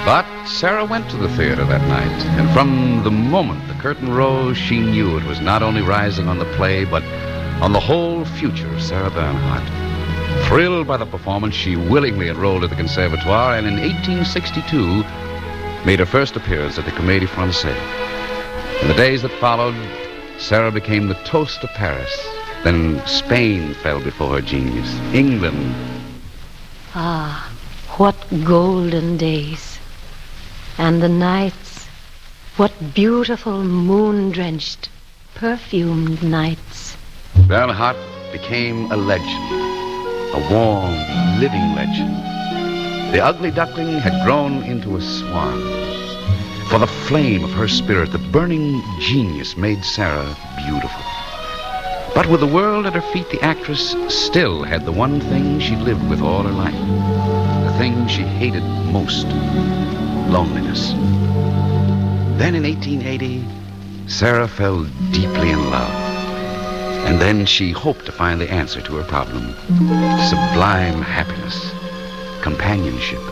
But Sarah went to the theater that night, and from the moment the curtain rose, she knew it was not only rising on the play, but on the whole future of Sarah Bernhardt. Thrilled by the performance, she willingly enrolled at the Conservatoire, and in 1862 made her first appearance at the Comédie Française. In the days that followed, Sarah became the toast of Paris. Then Spain fell before her genius. England. Ah, what golden days. And the nights, what beautiful moon-drenched, perfumed nights. Bernhardt became a legend, a warm, living legend. The ugly duckling had grown into a swan. For the flame of her spirit, the burning genius made Sarah beautiful. But with the world at her feet, the actress still had the one thing she lived with all her life. The thing she hated most, loneliness. Then in 1880, Sarah fell deeply in love. And then she hoped to find the answer to her problem. Sublime happiness, companionship.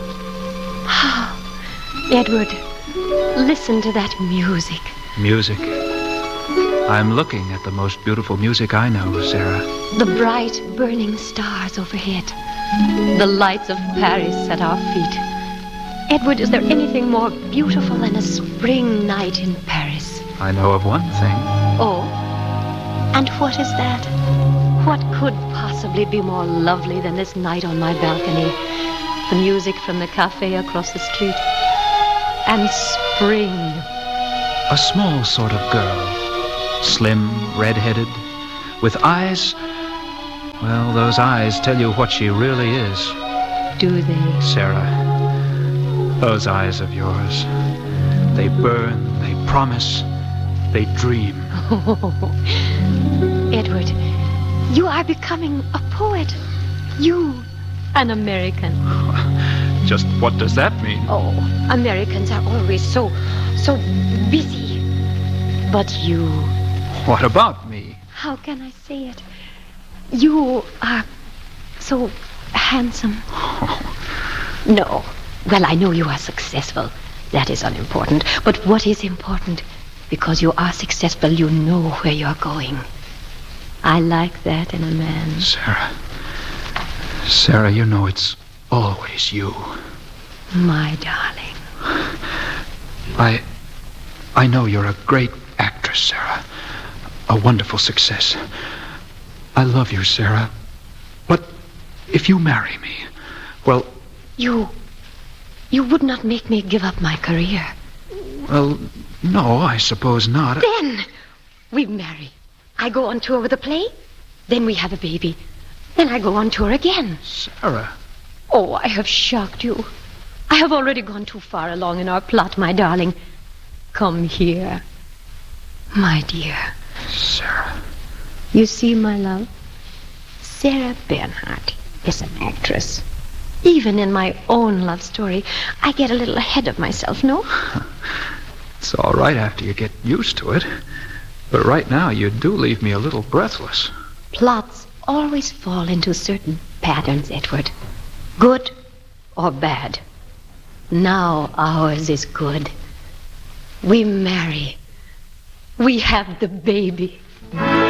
Edward, listen to that music. Music. I'm looking at the most beautiful music I know, Sarah. The bright, burning stars overhead. The lights of Paris at our feet. Edward, is there anything more beautiful than a spring night in Paris? I know of one thing. Oh? And what is that? What could possibly be more lovely than this night on my balcony? The music from the cafe across the street. And spring. A small sort of girl. Slim, red-headed, with eyes... Well, those eyes tell you what she really is. Do they? Sarah, those eyes of yours. They burn, they promise, they dream. Oh, Edward, you are becoming a poet. You, an American. Just what does that mean? Oh, Americans are always so busy. But you... What about me? How can I say it? You are so handsome. No. Well, I know you are successful. That is unimportant. But what is important? Because you are successful, you know where you're going. I like that in a man. Sarah, you know it's always you. My darling. I know you're a great actress, Sarah. A wonderful success. I love you, Sarah. But if you marry me, well... You would not make me give up my career. Well, no, I suppose not. Then we marry. I go on tour with a play. Then we have a baby. Then I go on tour again. Sarah. Oh, I have shocked you. I have already gone too far along in our plot, my darling. Come here, my dear. Sarah. You see, my love, Sarah Bernhardt is an actress. Even in my own love story, I get a little ahead of myself, no? It's all right after you get used to it. But right now, you do leave me a little breathless. Plots always fall into certain patterns, Edward. Good or bad. Now ours is good. We marry. We have the baby.